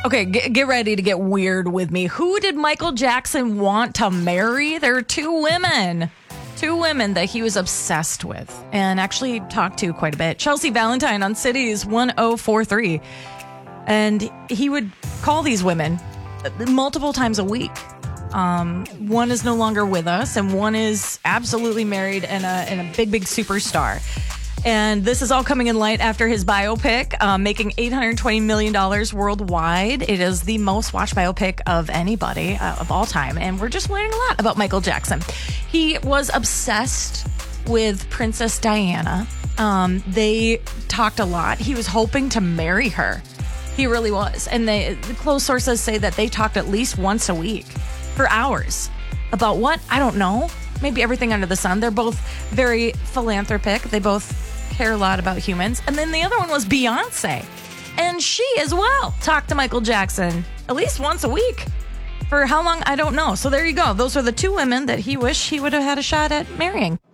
Okay, get ready to get weird with me. Who did Michael Jackson want to marry? There are two women that he was obsessed with and actually talked to quite a bit. Chelsea Valentine on Cities 1043. And he would call these women multiple times a week. One is no longer with us, and one is absolutely married and a big superstar. And this is all coming in light after his biopic, making $820 million worldwide. It is the most watched biopic of anybody of all time. And we're just learning a lot about Michael Jackson. He was obsessed with Princess Diana. They talked a lot. He was hoping to marry her. He really was. And the close sources say that they talked at least once a week for hours. About what? I don't know. Maybe everything under the sun. They're both very philanthropic. They both care a lot about humans. And then the other one was Beyonce. And she as well talked to Michael Jackson at least once a week. For how long? I don't know. So there you go. Those are the two women that he wished he would have had a shot at marrying.